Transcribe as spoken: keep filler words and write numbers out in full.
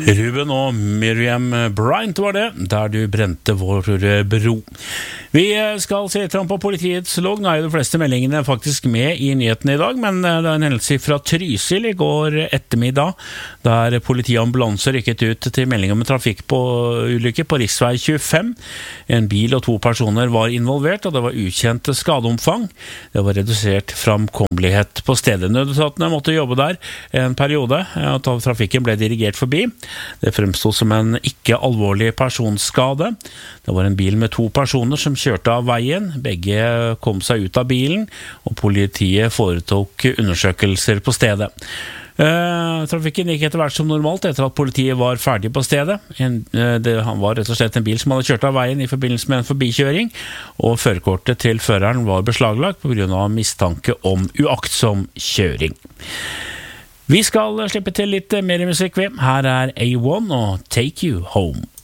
Ruben og Miriam Bryant var det, der du brente vår bro. Vi skal se litt på politiets logg. Nå er jo de fleste meldingene faktisk med i nyhetene i dag, men det er en hendelse fra Trysil i går ettermiddag, der politi og ambulanser rykket ut til melding om en trafikkulykke på riksvei tjuefem. En bil og to personer var involvert, og det var ukjent skadeomfang. Det var redusert framkommelighet på stedet. Nødetatene måtte jobbe der en periode, og trafikken ble dirigert forbi. Det fremstod som en ikke alvorlig personskade. Det var en bil med to personer som kjørte av veien. Begge kom seg ut av bilen, og politiet foretok undersøkelser på stedet. Uh, trafikken gikk etter hvert som normalt etter at politiet var ferdig på stedet. En, uh, det var rett og slett en bil som hadde kjørt av veien i forbindelse med en forbikjøring, og førerkortet til føreren var beslaglagt på grunn av mistanke om uaktsom kjøring. Vi skal slippe til litt mer musikk. Her er A one og Take You Home.